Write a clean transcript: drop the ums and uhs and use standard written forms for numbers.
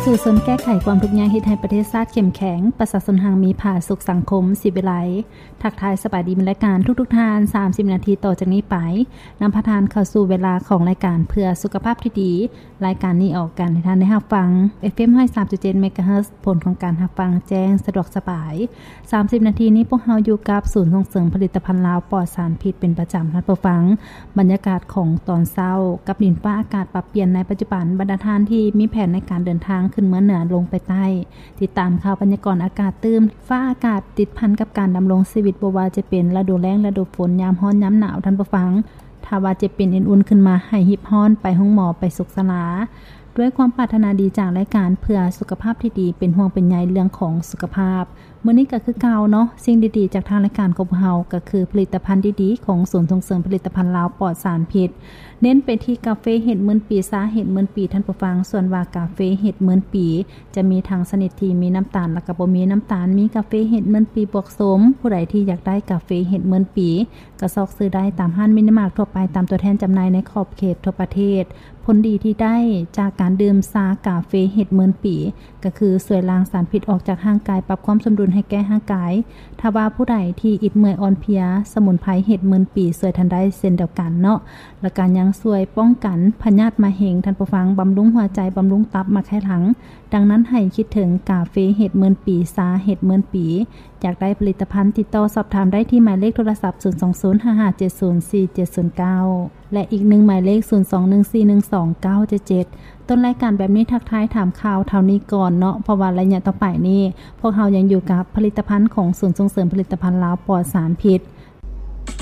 สู่สนแก้ไขความทุกข์ยากเฮ็ดให้ประเทศชาติเข้มแข็งประชาชนห่างมีผาสุขสังคมสิวิไลทักทายสบายดีมีรายการทุกๆทาน30นาทีต่อจากนี้ไปนำพาทานเข้าสู่เวลาของรายการเพื่อสุขภาพที่ดีรายการนี้ออกกันให้ท่านได้รับฟัง FM 103.7 เมกะเฮิรตซ์ผลของการรับฟังแจ้งสะดวกสบาย30นาทีนี้พวกเราอยู่กับศูนย์ส่งเสริมผลิตภัณฑ์ลาวปลอดสารพิษเป็นประจำท่านผู้ฟังบรรยากาศของตอนเช้ากับดินฟ้าอากาศปรับเปลี่ยนในปัจจุบันบรรดาท่านที่มีแผนในการเดินทางขึ้นเมืองเหนือลงไปใต้ติดตามข่าวบรรยากาศอากาศตื้มฟ้าอากาศติดพันกับการดำรงชีวิตบ่ว่าจะเป็นฤดูแล้งฤดูฝนยามร้อนยามหนาวท่านผู้ฟังถ้าว่าจะเป็นอุ่นๆขึ้นมาให้หิบฮ้อนไปห้องหมอไปสุขสลาด้วยความปรารถนาดีจากรายการเพื่อสุขภาพที่ดีเป็นห่วงเป็นใยเรื่องของสุขภาพมื้อนี้ก็คือเก่าเนาะสิ่งดีๆจากทางรายการของเราก็คือผลิตภัณฑ์ดีๆของศูนย์ส่งเสริมผลิตภัณฑ์ลาวปลอดสารพิษเน้นไปที่กาแฟเห็ดหมื่นปีสาเห็ดหมื่นปีท่านผู้ฟังส่วนว่ากาแฟเห็ดหมื่นปีจะมีทั้งชนิดที่มีน้ำตาลและก็บ่มีน้ำตาลมีกาแฟเห็ดหมื่นปีบวกสมผู้ใดที่อยากได้กาแฟเห็ดหมื่นปีก็ซอกซื้อได้ตามห้างมินิมาร์ททั่วไปตามตัวแทนจำหน่ายในขอบเขตทั่วประเทศผลดีที่ได้จากการดื่มซากาแฟเห็ดหมื่นปีก็คือช่วยล้างสารพิษออกจากร่างกายปรับความสมดุลให้แก่ร่างกายถ้าว่าผู้ใดที่อิดเมื่อยอ่อนเพลียสมุนไพรเห็ดหมื่นปีช่วยทันได้เช่นเดียวกันเนาะและการยังช่วยป้องกันพยาธิมะเร็งท่านผู้ฟังบำรุงหัวใจบำรุงตับมาแค่หลังดังนั้นให้คิดถึงกาแฟเห็ดหมื่นปีซาเห็ดหมื่นปีอยากได้ผลิตภัณฑ์ติดต่อสอบถามได้ที่หมายเลขโทรศัพท์02055704709และอีก1หมายเลข0214129977ต้นรายการแบบนี้ทักทายถามข่าวเท่านี้ก่อนเนาะเพราะว่าระยะต่อไปนี้พวกเรายังอยู่กับผลิตภัณฑ์ของศูนย์ส่งเสริมผลิตภัณฑ์ลาวปลอดสารพิษ